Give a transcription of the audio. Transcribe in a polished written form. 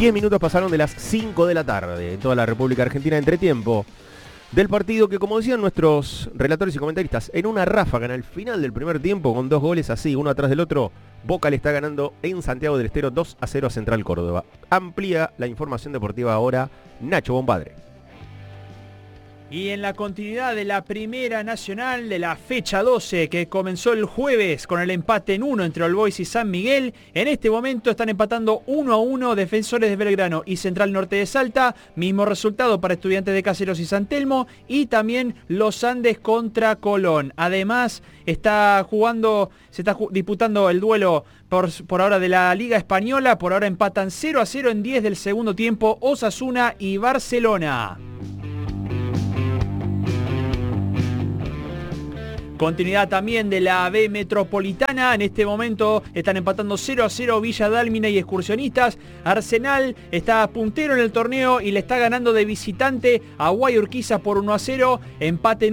10 minutos pasaron de las 5 de la tarde en toda la República Argentina. Entretiempo del partido que, como decían nuestros relatores y comentaristas, en una ráfaga en el final del primer tiempo, con 2 goles así, uno atrás del otro, Boca le está ganando en Santiago del Estero 2-0 a Central Córdoba. Amplía la información deportiva ahora Nacho Bompadre. Y en la continuidad de la Primera Nacional de la fecha 12, que comenzó el jueves con el empate en 1 entre All Boys y San Miguel, en este momento están empatando 1-1 Defensores de Belgrano y Central Norte de Salta, mismo resultado para Estudiantes de Caseros y San Telmo, y también Los Andes contra Colón. Además, se está disputando el duelo por ahora de la Liga Española. Por ahora empatan 0-0 en 10 del segundo tiempo Osasuna y Barcelona. Continuidad también de la B Metropolitana. En este momento están empatando 0-0 Villa Dálmine y Excursionistas. Arsenal está puntero en el torneo y le está ganando de visitante a Guayurquiza por 1-0. Empate en